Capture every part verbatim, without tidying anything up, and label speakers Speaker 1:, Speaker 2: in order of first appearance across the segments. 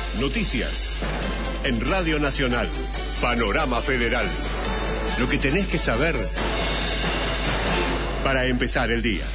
Speaker 1: Noticias. En Radio Nacional, Panorama Federal. Lo que tenés que saber para empezar el día.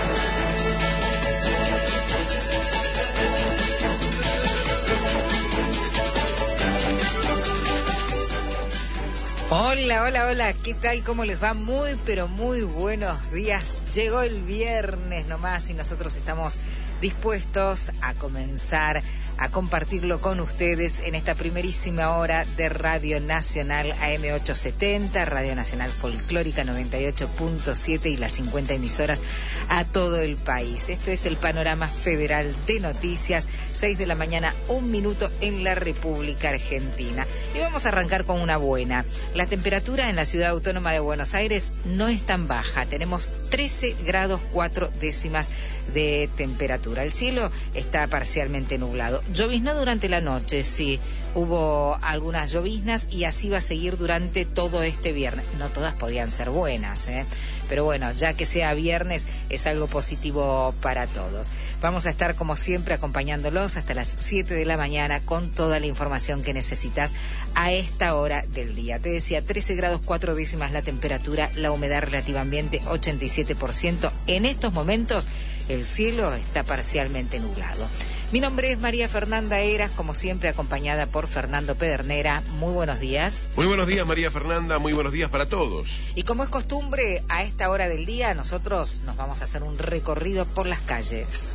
Speaker 2: Hola, hola, hola, ¿qué tal? ¿Cómo les va? Muy, pero muy buenos días. Llegó el viernes nomás y nosotros estamos dispuestos a comenzar a compartirlo con ustedes en esta primerísima hora de Radio Nacional A M ochocientos setenta, Radio Nacional Folclórica noventa y ocho punto siete y las cincuenta emisoras a todo el país. Esto es el Panorama Federal de Noticias, seis de la mañana, un minuto en la República Argentina. Y vamos a arrancar con una buena. La temperatura en la Ciudad Autónoma de Buenos Aires no es tan baja. Tenemos trece grados cuatro décimas de temperatura. El cielo está parcialmente nublado. Lloviznó durante la noche, sí. Hubo algunas lloviznas y así va a seguir durante todo este viernes. No todas podían ser buenas, ¿eh? Pero bueno, ya que sea viernes es algo positivo para todos. Vamos a estar como siempre acompañándolos hasta las siete de la mañana con toda la información que necesitas a esta hora del día. Te decía, trece grados cuatro décimas la temperatura, la humedad relativa ambiente ochenta y siete por ciento. En estos momentos el cielo está parcialmente nublado. Mi nombre es María Fernanda Heras, como siempre acompañada por Fernando Pedernera. Muy buenos días.
Speaker 3: Muy buenos días, María Fernanda, muy buenos días para todos.
Speaker 2: Y como es costumbre, a esta hora del día nosotros nos vamos a hacer un recorrido por las calles.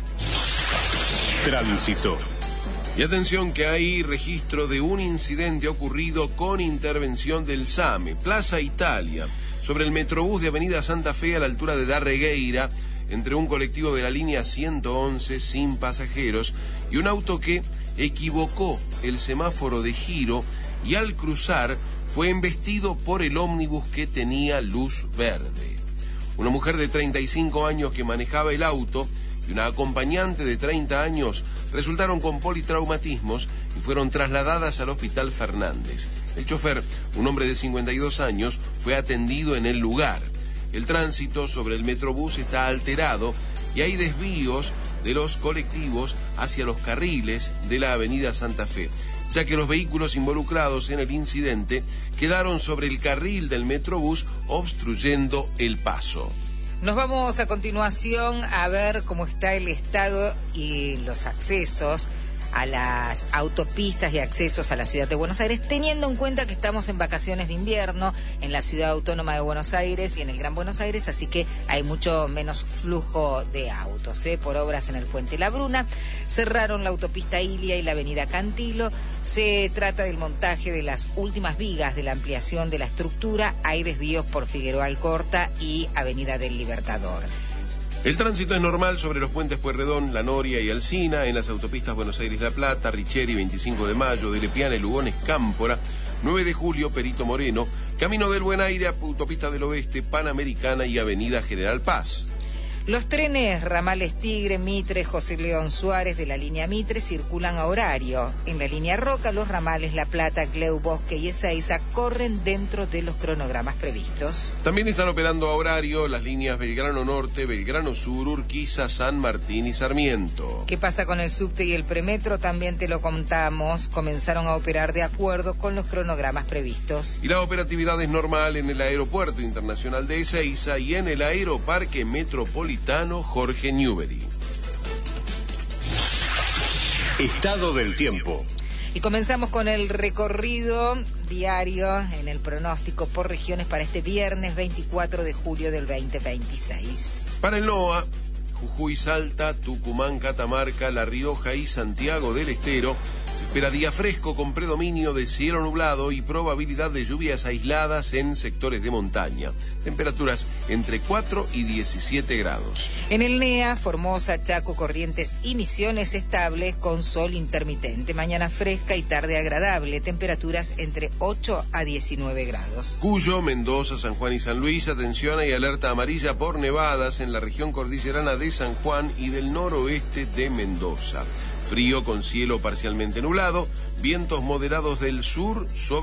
Speaker 1: Tránsito.
Speaker 3: Y atención que hay registro de un incidente ocurrido con intervención del SAME, Plaza Italia, sobre el Metrobús de Avenida Santa Fe a la altura de Darregueira, entre un colectivo de la línea ciento once sin pasajeros y un auto que equivocó el semáforo de giro y al cruzar fue embestido por el ómnibus que tenía luz verde. Una mujer de treinta y cinco años que manejaba el auto y una acompañante de treinta años resultaron con politraumatismos y fueron trasladadas al Hospital Fernández. El chofer, un hombre de cincuenta y dos años, fue atendido en el lugar. El tránsito sobre el Metrobús está alterado y hay desvíos de los colectivos hacia los carriles de la Avenida Santa Fe, ya que los vehículos involucrados en el incidente quedaron sobre el carril del Metrobús obstruyendo el paso.
Speaker 2: Nos vamos a continuación a ver cómo está el estado y los accesos a las autopistas y accesos a la ciudad de Buenos Aires, teniendo en cuenta que estamos en vacaciones de invierno en la Ciudad Autónoma de Buenos Aires y en el Gran Buenos Aires, así que hay mucho menos flujo de autos, ¿eh? Por obras en el Puente La Bruna. Cerraron la autopista Ilia y la avenida Cantilo. Se trata del montaje de las últimas vigas de la ampliación de la estructura. Hay desvíos por Figueroa Alcorta y avenida del Libertador.
Speaker 3: El tránsito es normal sobre los puentes Pueyrredón, La Noria y Alsina, en las autopistas Buenos Aires-La Plata, Richeri, veinticinco de mayo, de Lepiane, Lugones, Cámpora, nueve de julio, Perito Moreno, Camino del Buen Aire, Autopista del Oeste, Panamericana y Avenida General Paz.
Speaker 2: Los trenes ramales Tigre, Mitre, José León Suárez de la línea Mitre circulan a horario. En la línea Roca, los ramales La Plata, Cleu, Bosque y Ezeiza corren dentro de los cronogramas previstos.
Speaker 3: También están operando a horario las líneas Belgrano Norte, Belgrano Sur, Urquiza, San Martín y Sarmiento.
Speaker 2: ¿Qué pasa con el subte y el premetro? También te lo contamos. Comenzaron a operar de acuerdo con los cronogramas previstos.
Speaker 3: Y la operatividad es normal en el Aeropuerto Internacional de Ezeiza y en el Aeroparque Metropolitano Jorge Newbery.
Speaker 1: Estado del tiempo.
Speaker 2: Y comenzamos con el recorrido diario en el pronóstico por regiones para este viernes veinticuatro de julio del veinte veintiséis.
Speaker 3: Para el NOA, Jujuy, Salta, Tucumán, Catamarca, La Rioja y Santiago del Estero, se espera día fresco con predominio de cielo nublado y probabilidad de lluvias aisladas en sectores de montaña. Temperaturas entre cuatro y diecisiete grados.
Speaker 2: En el NEA, Formosa, Chaco, Corrientes y Misiones estables con sol intermitente. Mañana fresca y tarde agradable. Temperaturas entre ocho a diecinueve grados.
Speaker 3: Cuyo, Mendoza, San Juan y San Luis, atención, hay alerta amarilla por nevadas en la región cordillerana de San Juan y del noroeste de Mendoza. Frío con cielo parcialmente nublado, vientos moderados del sur sobre